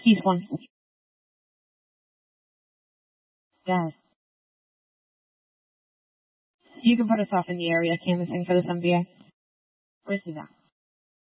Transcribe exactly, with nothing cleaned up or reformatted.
He's one. Yes. You can put us off in the area canvassing for this M B A. Received that.